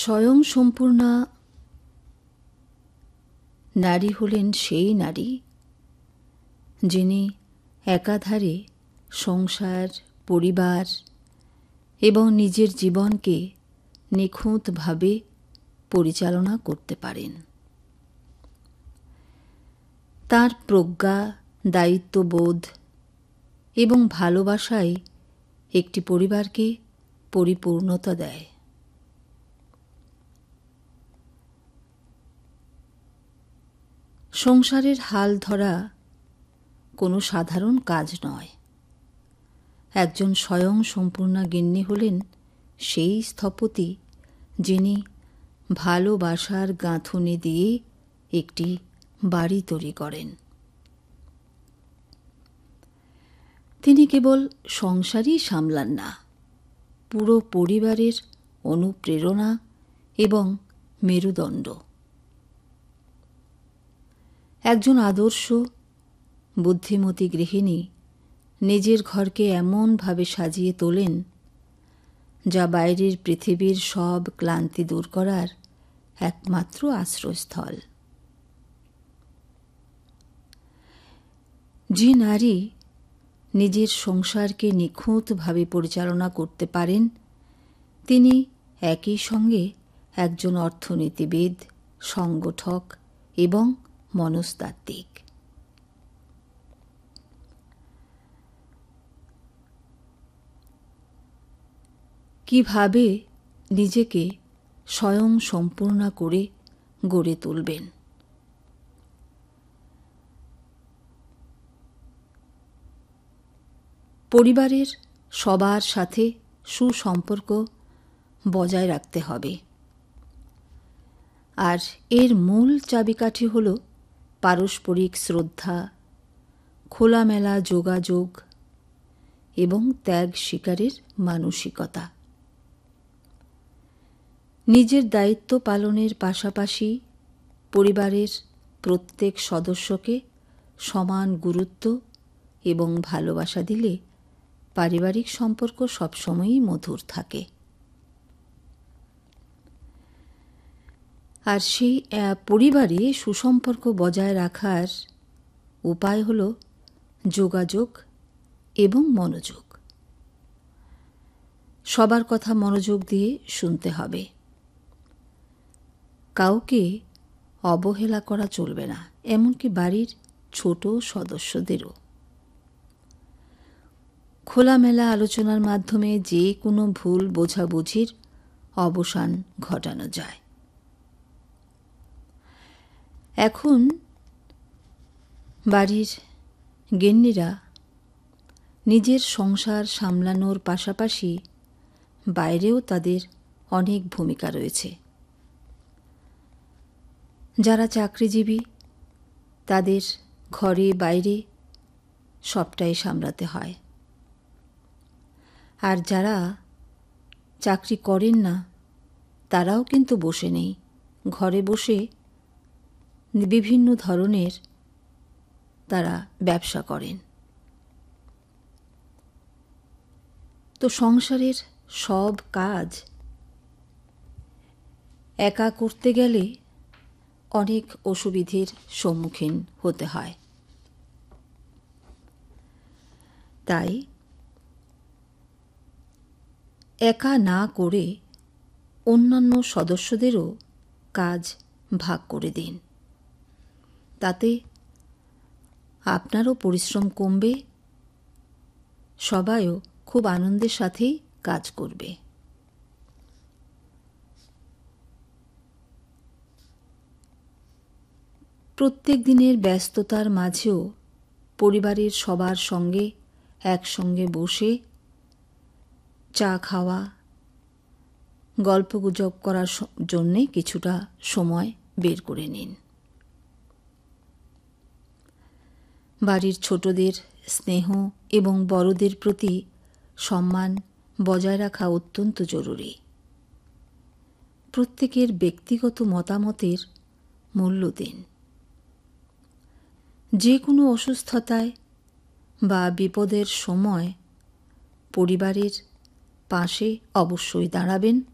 স্বয়ং সম্পূর্ণা নারী হলেন সেই নারী যিনি একাধারে সংসার, পরিবার এবং নিজের জীবনকে নিখুঁতভাবে পরিচালনা করতে পারেন। তার প্রজ্ঞা, দায়িত্ববোধ এবং ভালোবাসায় একটি পরিবারকে পরিপূর্ণতা দেয়। সংসারের হাল ধরা কোনো সাধারণ কাজ নয়। একজন স্বয়ং সম্পূর্ণা গিন্নি হলেন সেই স্থপতি যিনি ভালোবাসার গাঁথুনি দিয়ে একটি বাড়ি তৈরি করেন। তিনি কেবল সংসারই সামলান না, পুরো পরিবারের অনুপ্রেরণা এবং মেরুদণ্ড। একজন আদর্শ বুদ্ধিমতী গৃহিণী নিজের ঘরকে এমনভাবে সাজিয়ে তোলেন যা বাইরের পৃথিবীর সব ক্লান্তি দূর করার একমাত্র আশ্রয়স্থল। যে নারী নিজের সংসারকে নিখুঁতভাবে পরিচালনা করতে পারেন তিনি একই সঙ্গে একজন অর্থনীতিবিদ, সংগঠক এবং মনস্তাত্ত্বিক। কিভাবে নিজেকে স্বয়ং সম্পূর্ণা করে গড়ে তুলবেন? পরিবারের সবার সাথে সুসম্পর্ক বজায় রাখতে হবে, আর এর মূল চাবিকাঠি হল পারস্পরিক শ্রদ্ধা, খোলামেলা যোগাযোগ এবং ত্যাগ স্বীকারের মানসিকতা। নিজের দায়িত্ব পালনের পাশাপাশি পরিবারের প্রত্যেক সদস্যকে সমান গুরুত্ব এবং ভালোবাসা দিলে পারিবারিক সম্পর্ক সবসময়ই মধুর থাকে। আর সেই পরিবারে সুসম্পর্ক বজায় রাখার উপায় হল যোগাযোগ এবং মনোযোগ। সবার কথা মনোযোগ দিয়ে শুনতে হবে। কাউকে অবহেলা করা চলবে না, এমনকি বাড়ির ছোট সদস্যদেরও। খোলামেলা আলোচনার মাধ্যমে যে কোনো ভুল বোঝাবুঝির অবসান ঘটানো যায়। এখন বাড়ির গিন্নিরা নিজের সংসার সামলানোর পাশাপাশি বাইরেও তাদের অনেক ভূমিকা রয়েছে। যারা চাকরিজীবী তাদের ঘরে বাইরে সবটাই সামলাতে হয়, আর যারা চাকরি করেন না তারাও কিন্তু বসে নেই, ঘরে বসে বিভিন্ন ধরনের তারা ব্যবসা করেন। তো সংসারের সব কাজ একা করতে গেলে অনেক অসুবিধার সম্মুখীন হতে হয়। তাই একা না করে অন্যান্য সদস্যদেরও কাজ ভাগ করে দিন। তাতে আপনারও পরিশ্রম কমবে, সবাইও খুব আনন্দের সাথেই কাজ করবে। প্রত্যেক দিনের ব্যস্ততার মাঝেও পরিবারের সবার সঙ্গে একসঙ্গে বসে চা খাওয়া, গল্পগুজব করার জন্যে কিছুটা সময় বের করে নিন। বাড়ির ছোটদের স্নেহ এবং বড়দের প্রতি সম্মান বজায় রাখা অত্যন্ত জরুরি। প্রত্যেকের ব্যক্তিগত মতামতের মূল্য দিন। যে কোনো অসুস্থতায় বা বিপদের সময় পরিবারের পাশে অবশ্যই দাঁড়াবেন